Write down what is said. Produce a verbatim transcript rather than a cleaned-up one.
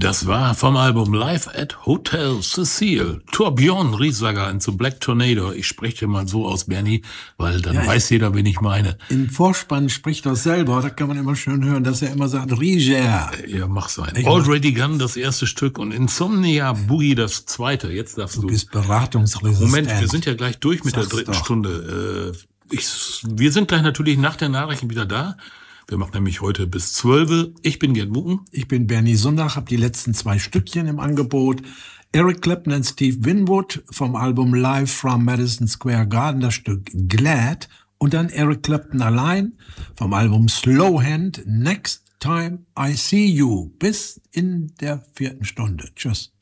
Das war vom Album Live at Hotel Cecil. Torbjörn Riesager zu Black Tornado. Ich spreche dir mal so aus, Bernie, weil dann ja, weiß jeder, wen ich meine. Im Vorspann spricht er selber, da kann man immer schön hören, dass er immer sagt, Rieger. Ja, mach sein. Ich Already Gun, das erste Stück, und Insomnia Boogie, das zweite. Jetzt darfst du. Du bist beratungsresistent. Moment, wir sind ja gleich durch mit Sag's der dritten doch. Stunde. Ich, wir sind gleich natürlich nach der Nachrichten wieder da. Wir machen nämlich heute bis zwölf. Ich bin Gerd Mucken. Ich bin Bernie Sundach, habe die letzten zwei Stückchen im Angebot. Eric Clapton und Steve Winwood vom Album Live from Madison Square Garden, das Stück Glad. Und dann Eric Clapton allein vom Album Slow Hand, Next Time I See You. Bis in der vierten Stunde. Tschüss.